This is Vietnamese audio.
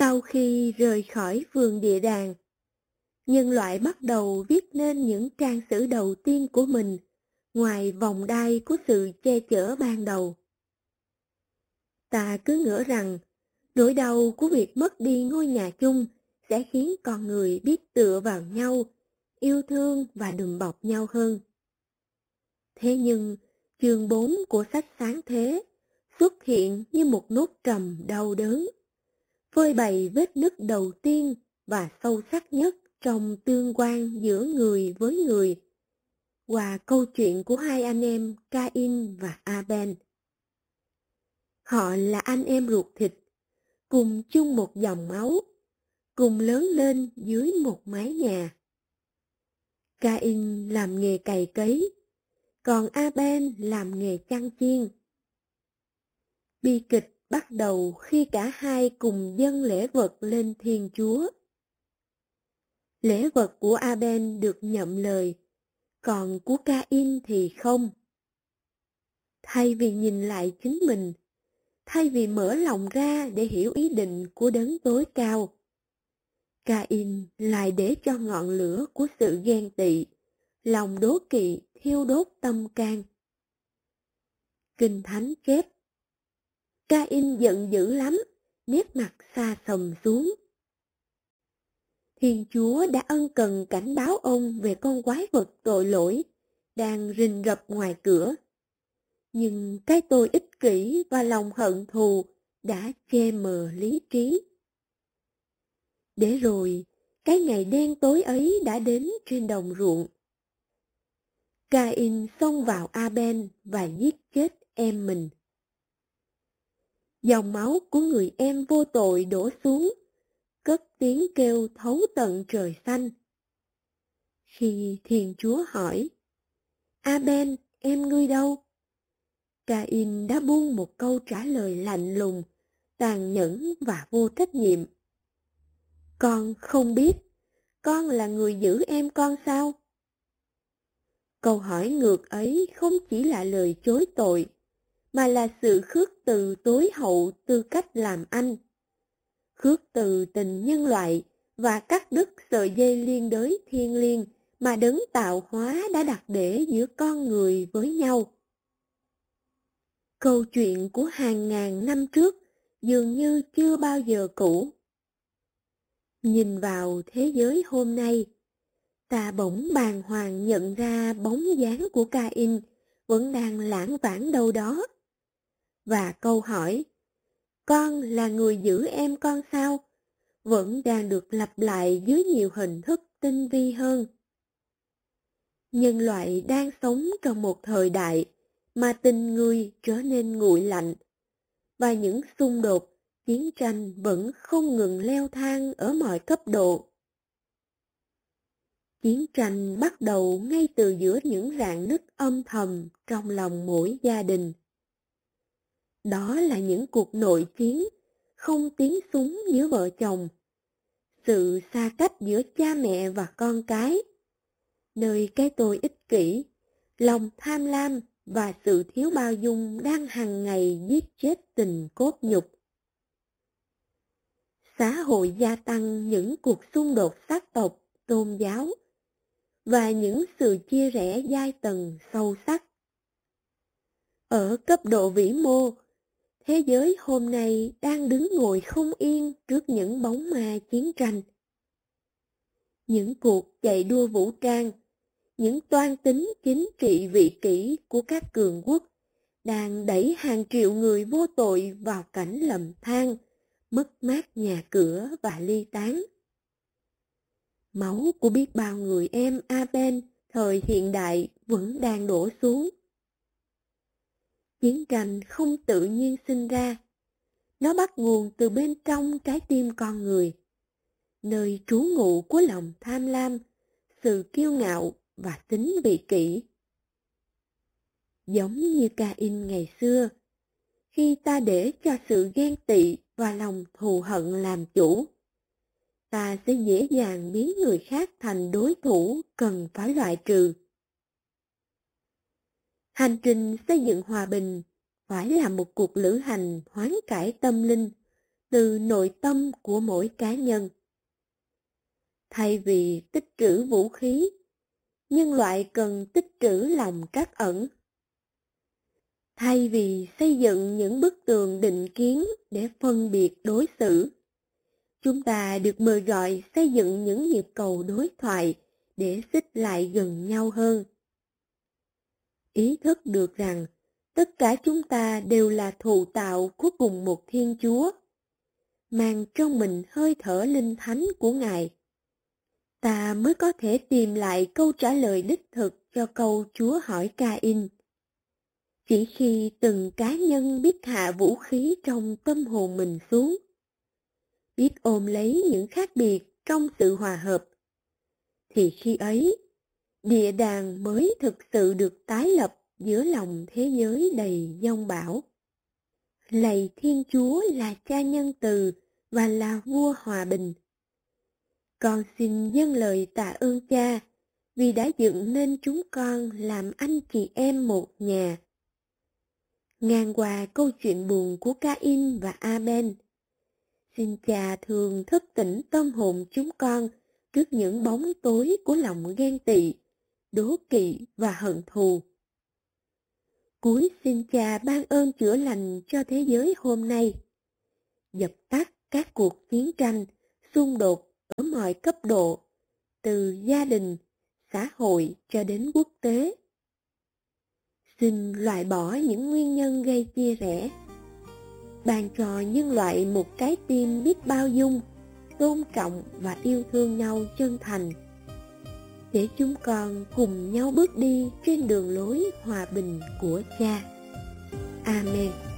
Sau khi rời khỏi vườn địa đàng, nhân loại bắt đầu viết nên những trang sử đầu tiên của mình, ngoài vòng đai của sự che chở ban đầu. Ta cứ ngỡ rằng, nỗi đau của việc mất đi ngôi nhà chung sẽ khiến con người biết tựa vào nhau, yêu thương và đùm bọc nhau hơn. Thế nhưng, chương 4 của sách Sáng Thế xuất hiện như một nốt trầm đau đớn, phơi bày vết nứt đầu tiên và sâu sắc nhất trong tương quan giữa người với người, qua câu chuyện của hai anh em Cain và Abel. Họ là anh em ruột thịt, cùng chung một dòng máu, cùng lớn lên dưới một mái nhà. Cain làm nghề cày cấy, còn Abel làm nghề chăn chiên. Bi kịch bắt đầu khi cả hai cùng dâng lễ vật lên Thiên Chúa. Lễ vật của Abel được nhậm lời, còn của Cain thì không. Thay vì nhìn lại chính mình, thay vì mở lòng ra để hiểu ý định của đấng tối cao, Cain lại để cho ngọn lửa của sự ghen tị, lòng đố kỵ thiêu đốt tâm can. Kinh Thánh chép: Cain giận dữ lắm, nét mặt xa sầm xuống. Thiên Chúa đã ân cần cảnh báo ông về con quái vật tội lỗi đang rình rập ngoài cửa. Nhưng cái tôi ích kỷ và lòng hận thù đã che mờ lý trí. Để rồi, cái ngày đen tối ấy đã đến trên đồng ruộng. Cain xông vào Abel và giết chết em mình. Dòng máu của người em vô tội đổ xuống, cất tiếng kêu thấu tận trời xanh. Khi Thiên Chúa hỏi: Abel, em ngươi đâu? Cain đã buông một câu trả lời lạnh lùng, tàn nhẫn và vô trách nhiệm: Con không biết, con là người giữ em con sao? Câu hỏi ngược ấy không chỉ là lời chối tội, mà là sự khước từ tối hậu tư cách làm anh. Khước từ tình nhân loại và cắt đứt sợi dây liên đới thiêng liêng mà đấng tạo hóa đã đặt để giữa con người với nhau. Câu chuyện của hàng ngàn năm trước dường như chưa bao giờ cũ. Nhìn vào thế giới hôm nay, ta bỗng bàng hoàng nhận ra bóng dáng của Cain vẫn đang lảng vảng đâu đó. Và câu hỏi, con là người giữ em con sao, vẫn đang được lặp lại dưới nhiều hình thức tinh vi hơn. Nhân loại đang sống trong một thời đại mà tình người trở nên nguội lạnh, và những xung đột, chiến tranh vẫn không ngừng leo thang ở mọi cấp độ. Chiến tranh bắt đầu ngay từ giữa những rạn nứt âm thầm trong lòng mỗi gia đình. Đó là những cuộc nội chiến, không tiếng súng giữa vợ chồng, sự xa cách giữa cha mẹ và con cái, nơi cái tôi ích kỷ, lòng tham lam và sự thiếu bao dung đang hàng ngày giết chết tình cốt nhục. Xã hội gia tăng những cuộc xung đột sắc tộc, tôn giáo và những sự chia rẽ giai tầng sâu sắc. Ở cấp độ vĩ mô, thế giới hôm nay đang đứng ngồi không yên trước những bóng ma chiến tranh. Những cuộc chạy đua vũ trang, những toan tính chính trị vị kỷ của các cường quốc đang đẩy hàng triệu người vô tội vào cảnh lầm than, mất mát nhà cửa và ly tán. Máu của biết bao người em Abel thời hiện đại vẫn đang đổ xuống. Chiến tranh không tự nhiên sinh ra. Nó bắt nguồn từ bên trong trái tim con người, nơi trú ngụ của lòng tham lam, sự kiêu ngạo và tính vị kỷ. Giống như Cain ngày xưa, khi ta để cho sự ghen tị và lòng thù hận làm chủ, ta sẽ dễ dàng biến người khác thành đối thủ cần phải loại trừ. Hành trình xây dựng hòa bình phải là một cuộc lữ hành hoán cải tâm linh, từ nội tâm của mỗi cá nhân. Thay vì tích trữ vũ khí, nhân loại cần tích trữ lòng trắc ẩn. Thay vì xây dựng những bức tường định kiến để phân biệt đối xử, chúng ta được mời gọi xây dựng những nhịp cầu đối thoại để xích lại gần nhau hơn. Ý thức được rằng tất cả chúng ta đều là thụ tạo của cùng một Thiên Chúa, mang trong mình hơi thở linh thánh của Ngài. Ta mới có thể tìm lại câu trả lời đích thực cho câu Chúa hỏi Ca-in. Chỉ khi từng cá nhân biết hạ vũ khí trong tâm hồn mình xuống, biết ôm lấy những khác biệt trong sự hòa hợp, thì khi ấy, địa đàng mới thực sự được tái lập giữa lòng thế giới đầy giông bão. Lạy Thiên Chúa là Cha nhân từ và là Vua hòa bình. Con xin dâng lời tạ ơn Cha vì đã dựng nên chúng con làm anh chị em một nhà. Ngang qua câu chuyện buồn của Ca-in và A-ben, xin Cha thường thức tỉnh tâm hồn chúng con trước những bóng tối của lòng ghen tị, đố kỵ và hận thù. Cuối xin Cha ban ơn chữa lành cho thế giới hôm nay, dập tắt các cuộc chiến tranh, xung đột ở mọi cấp độ, từ gia đình, xã hội cho đến quốc tế. Xin loại bỏ những nguyên nhân gây chia rẽ, ban cho nhân loại một trái tim biết bao dung, tôn trọng và yêu thương nhau chân thành, để chúng con cùng nhau bước đi trên đường lối hòa bình của Cha. Amen.